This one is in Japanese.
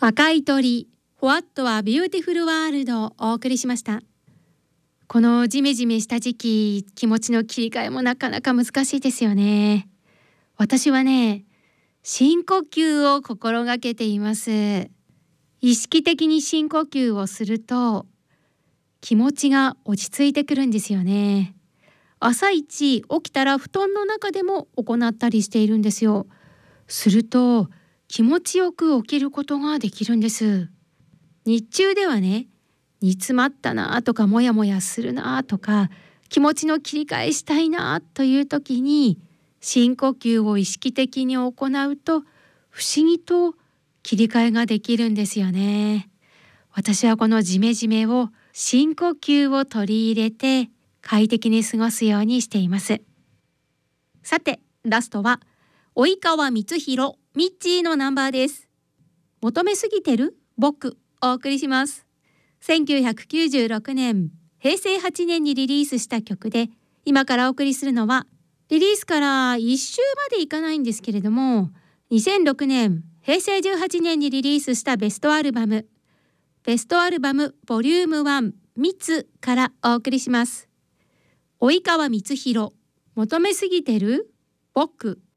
赤い鳥 What a Beautiful World をお送りしました。このジメジメした時期、気持ちの切り替えもなかなか難しいですよね。私はね、深呼吸を心がけています。意識的に深呼吸をすると気持ちが落ち着いてくるんですよね。朝一起きたら布団の中でも行ったりしているんですよ。すると気持ちよく起きることができるんです。日中ではね、煮詰まったなとかモヤモヤするなとか気持ちの切り替えしたいなという時に深呼吸を意識的に行うと不思議と切り替えができるんですよね。私はこのジメジメを深呼吸を取り入れて快適に過ごすようにしています。さてラストは及川光弘ミッチーのナンバーです。求めすぎてる僕お送りします。1996年平成8年にリリースした曲で、今からお送りするのはリリースから1週までいかないんですけれども、2006年平成18年にリリースしたベストアルバムボリューム1密からお送りします。及川光弘求めすぎてる僕。